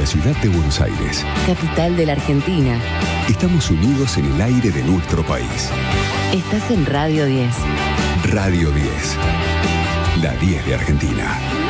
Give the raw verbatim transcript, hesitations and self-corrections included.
la ciudad de Buenos Aires. Capital de la Argentina. Estamos unidos en el aire de nuestro país. Estás en Radio diez. Radio diez. La diez de Argentina.